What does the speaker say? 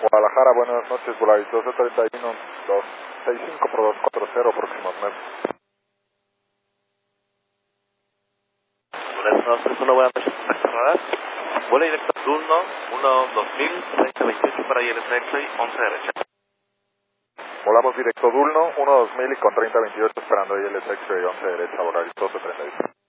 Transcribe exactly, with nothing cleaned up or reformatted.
Guadalajara, buenas noches, Volaris doce treinta y uno, dos seis cinco por dos cuatro cero, próximo nueve. Volaris dos tres uno, buenas noches, radar. Vuela directo a turno, uno dos mil, treinta veintiocho para I L S X-Ray, once derecha. Volamos directo Dulno, uno dos mil y con treinta veintiocho esperando I L S X-Ray, once derecha, Volaris doce treinta y uno.